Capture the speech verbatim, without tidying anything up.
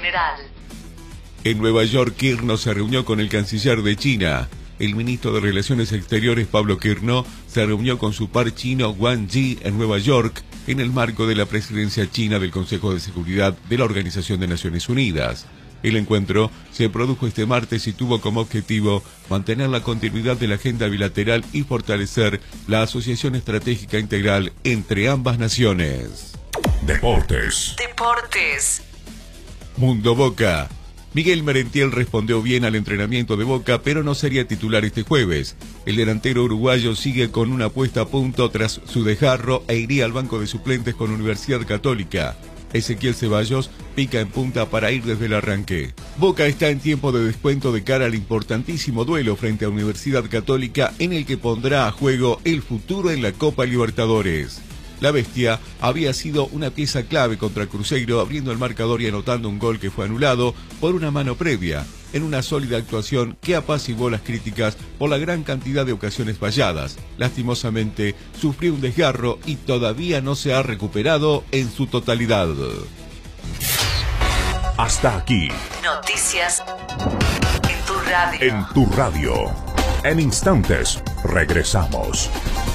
general. En Nueva York, Kirchner se reunió con el canciller de China. El ministro de Relaciones Exteriores, Pablo Kirchner, se reunió con su par chino Wang Yi en Nueva York en el marco de la presidencia china del Consejo de Seguridad de la Organización de Naciones Unidas. El encuentro se produjo este martes y tuvo como objetivo mantener la continuidad de la agenda bilateral y fortalecer la asociación estratégica integral entre ambas naciones. Deportes. Deportes. Mundo Boca. Miguel Merentiel respondió bien al entrenamiento de Boca, pero no sería titular este jueves. El delantero uruguayo sigue con una puesta a punto tras su desgarro e iría al banco de suplentes con Universidad Católica. Ezequiel Ceballos pica en punta para ir desde el arranque. Boca está en tiempo de descuento de cara al importantísimo duelo frente a Universidad Católica en el que pondrá a juego el futuro en la Copa Libertadores. La Bestia había sido una pieza clave contra Cruzeiro, abriendo el marcador y anotando un gol que fue anulado por una mano previa, en una sólida actuación que apaciguó las críticas por la gran cantidad de ocasiones falladas. Lastimosamente, sufrió un desgarro y todavía no se ha recuperado en su totalidad. Hasta aquí. Noticias en tu radio. En tu radio. En instantes, regresamos.